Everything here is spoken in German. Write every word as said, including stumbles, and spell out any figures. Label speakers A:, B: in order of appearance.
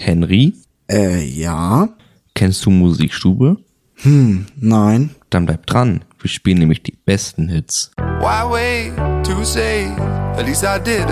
A: Henry?
B: Äh, ja.
A: Kennst du Musikstube?
B: Hm, nein.
A: Dann bleib dran. Wir spielen nämlich die besten Hits.
C: Why wait to say, at least I did.